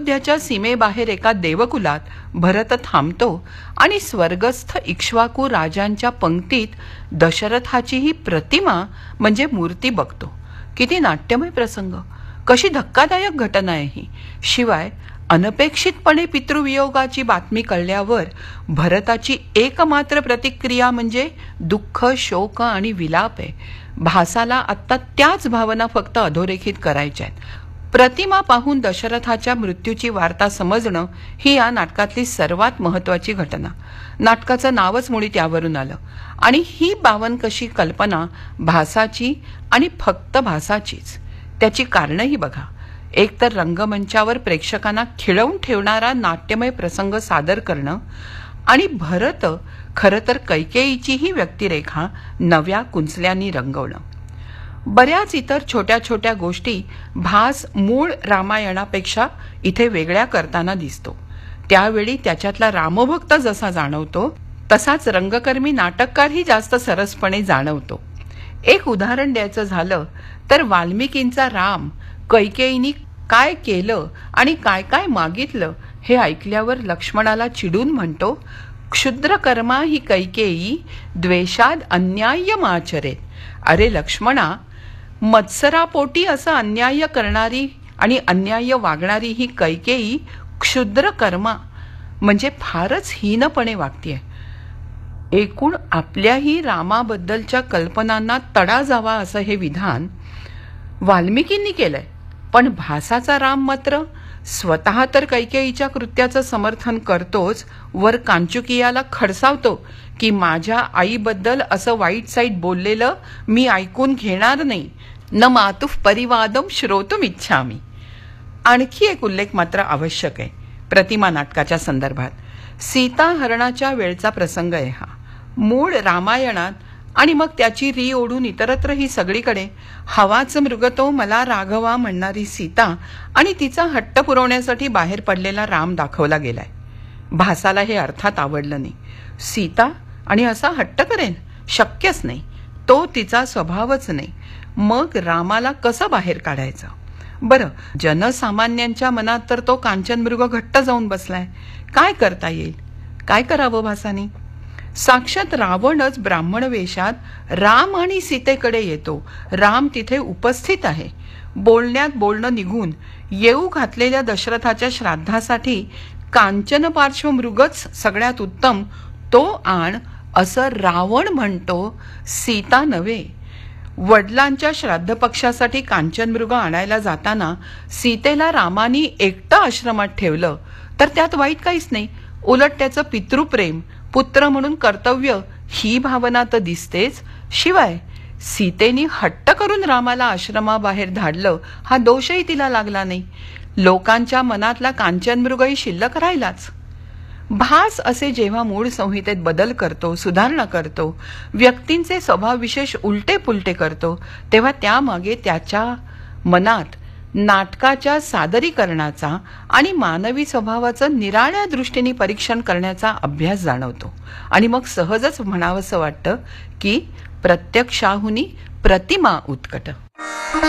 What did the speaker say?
अयोध्याच्या सीमेबाहेर एका देवकुलात भरत थांबतो आणि स्वर्गस्थ इक्ष्वाकू राजांच्या पंक्तीत दशरथाची ही प्रतिमा म्हणजे मूर्ती बघतो. किती नाट्यमय प्रसंग, कशी धक्कादायक घटना आहे ही. शिवाय अनपेक्षितपणे पितृवियोगाची बातमी कळल्यावर भरताची एकमात्र प्रतिक्रिया म्हणजे दुःख, शोक आणि विलाप आहे. भासाला आत्ता त्याच भावना फक्त अधोरेखित करायच्या आहेत. प्रतिमा पाहून दशरथाच्या मृत्यूची वार्ता समजणं ही या नाटकातली सर्वात महत्वाची घटना. नाटकाचं नावच मुळी त्यावरून आलं. आणि ही बावनकशी कल्पना भासाची आणि फक्त भासाचीच. त्याची कारणंही बघा. एक तर रंगमंचावर प्रेक्षकांना खिळवून ठेवणारा नाट्यमय प्रसंग सादर करणं आणि भरत खरं तर कैकेयीचीही व्यक्तिरेखा नव्या कुंचल्यांनी रंगवणं. बऱ्याच इतर छोट्या छोट्या गोष्टी भास मूळ रामायणापेक्षा इथे वेगळ्या करताना दिसतो. त्यावेळी त्याच्यातला रामभक्त जसा जाणवतो तसाच रंगकर्मी नाटककारही जास्त सरसपणे जाणवतो. एक उदाहरण द्यायचं झालं तर वाल्मिकींचा राम कैकेयीनी काय केलं आणि काय काय मागितलं हे ऐकल्यावर लक्ष्मणाला चिडून म्हणतो, क्षुद्र कर्मा ही कैकेयी द्वेषाद अन्याय्यमाचरेत. अरे लक्ष्मणा, मत्सरापोटी असं अन्याय करणारी आणि अन्याय वागणारी ही कैकेयी क्षुद्र कर्मा म्हणजे फारच हीनपणे वागतेय. एकूण आपल्याही रामाबद्दलच्या कल्पनांना तडा जावा असं हे विधान वाल्मिकींनी केलंय. पण भासाचा राम मात्र स्वतः तर कैकेयीच्या कृत्याचं समर्थन करतोच, वर कांचुकियाला खडसावतो की माझ्या आईबद्दल असं वाईट साईट बोललेलं मी ऐकून घेणार नाही. न मातुः परिवादम श्रोतुम इच्छामी. आणखी एक उल्लेख मात्र आवश्यक आहे प्रतिमा नाटकाच्या संदर्भात. सीताहरणाच्या वेळचा प्रसंग आहे हा. मूळ रामायणात आणि मग त्याची री ओढून इतरत्रही सगळीकडे हवाच मृगतो मला राघवा म्हणणारी सीता आणि तिचा हट्ट पुरवण्यासाठी बाहेर पडलेला राम दाखवला गेलाय. भासाला हे अर्थात आवडलं नाही. सीता आणि असा हट्ट करेन? शक्यच नाही. तो तिचा स्वभावच नाही. मग रामाला कसं बाहेर काढायचं? बरं, जनसामान्यांच्या मनात तर तो कांचनमृग घट्ट जाऊन बसलाय. काय करता येईल? काय करावं भासानी? साक्षात रावणच ब्राह्मण वेशात राम आणि सीतेकडे येतो. राम तिथे उपस्थित आहे. बोलण्यात बोलणं निघून येऊ घातलेल्या दशरथाच्या श्राद्धासाठी कांचन पार्श्वमृगच सगळ्यात उत्तम, तो आण असं रावण म्हणतो, सीता नव्हे. वडिलांच्या श्राद्ध पक्षासाठी कांचनमृग आणायला जाताना सीतेला रामानी एकटं आश्रमात ठेवलं तर त्यात वाईट काहीच नाही. उलट त्याचं पितृप्रेम, पुत्र म्हणून कर्तव्य ही भावना तर दिसतेच. शिवाय सीतेनी हट्ट करून रामाला आश्रमाबाहेर धाडलं हा दोषही तिला लागला नाही. लोकांच्या मनातला कांचनमृगही शिल्लक राहिलाच. भास असे जेव्हा मूळ संहितेत बदल करतो, सुधारणा करतो, व्यक्तींचे स्वभाव विशेष उलटे पुलटे करतो, तेव्हा त्यामागे त्याच्या मनात नाटकाच्या सादरीकरणाचा आणि मानवी स्वभावाचं निराळ्या दृष्टीने परीक्षण करण्याचा अभ्यास जाणवतो. आणि मग सहजच म्हणावंसं वाटतं की प्रत्यक्षाहुनी प्रतिमा उत्कट.